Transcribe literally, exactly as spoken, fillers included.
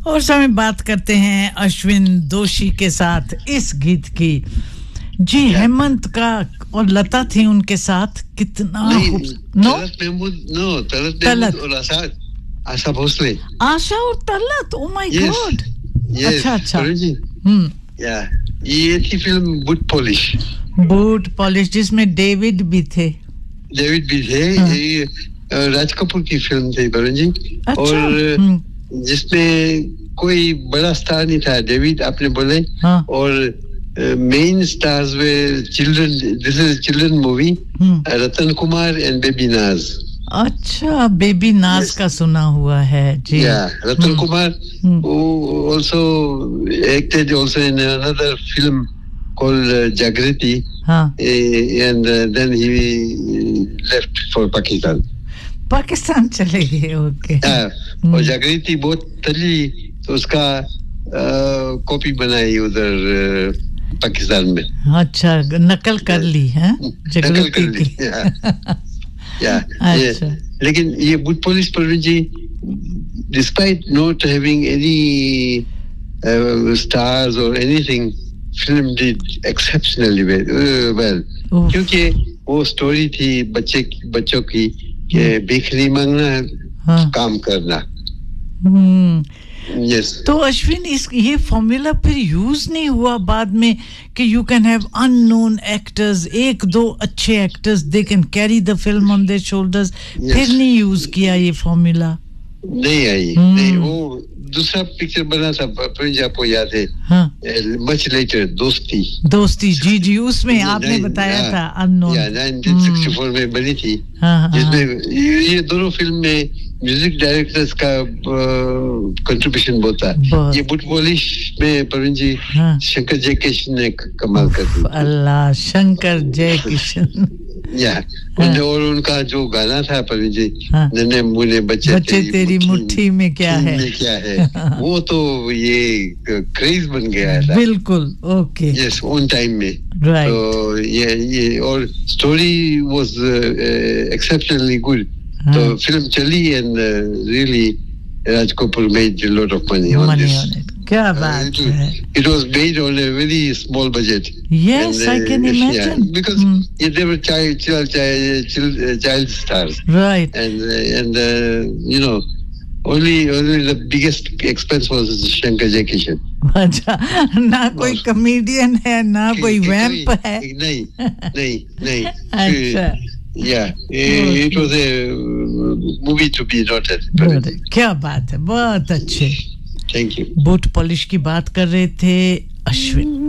और समय बात करते हैं अश्विन दोषी के साथ इस गीत की जी हेमंत का और लता थी उनके साथ कितना नो महमूद नो तलत महमूद और आशा आशा भोसले आशा और तलत ओ माय गॉड अच्छा अच्छा हम्म या ये थी film boot polish boot polish जिसमें डेविड भी थे डेविड भी थे ये राज कपूर की फिल्म थी वरुण जी और जिसमें कोई बड़ा स्टार नहीं था डेविड आपने बोले और main stars way children this is children movie Ratan Kumar and baby नाज अच्छा बेबी नाज का सुना हुआ है जी या Ratan Kumar also acted also in another film called जागृति and then he left for Pakistan Pakistan चले गए ओके और जागृति बहुत तली तो उसका कॉपी बनाई उधर पाकिस्तान में अच्छा नकल कर ली है जागृति की या अच्छा लेकिन ये बूट पुलिस पर जी despite not having any uh, stars or anything film did exceptionally well, uh, well. क्योंकि वो स्टोरी थी बच्चे बच्चों की कि भीख नहीं मांगना हाँ. काम करना यस तो अश्विन इस ये फॉर्मूला फिर यूज नहीं हुआ बाद में कि you can have unknown actors एक दो अच्छे actors they can carry the film on their shoulders फिर नहीं यूज किया ये फॉर्मूला नहीं आई नहीं वो दूसरा पिक्चर बना था पंजाब आपको याद है मच लेटर दोस्ती दोस्ती जी जी उसमें आपने बताया था अननोन या नाइनटीन सिक्सटी फोर में बनी थी जिसमें ये दोनों फिल्म में म्यूजिक डायरेक्टर्स का कंट्रीब्यूशन बहुत था ये बूट पॉलिश में प्रवीण जी शंकर जयकिशन ने कमाल कर दिया अल्लाह शंकर जयकिशन या और उनका जो गाना था प्रवीण जी नन्हे मुन्ने बच्चे बच्चे तेरी मुट्ठी में क्या है में क्या है वो तो ये क्रेज बन गया था बिल्कुल ओके यस ऑन टाइम में राइट तो ये ये और स्टोरी वाज एक्सेप्शनली गुड तो फिल्म चली and really Raj Kapoor made a lot of money on money this. on it. क्या बात है. It was made on a very small budget. Yes, and, uh, I can imagine. Yeah, because mm. yeah, they were child, child, child, child, uh, child stars. Right. And uh, and uh, you know, only only the biggest expense was Shankar Jayakishan. अच्छा ना कोई comedian है ना कोई वैम्प है. नहीं नहीं नहीं. अच्छा. Yeah, it, it was a movie to be noted. क्या बात है बहुत अच्छे. Thank you. बूट पॉलिश की बात कर रहे थे अश्विन.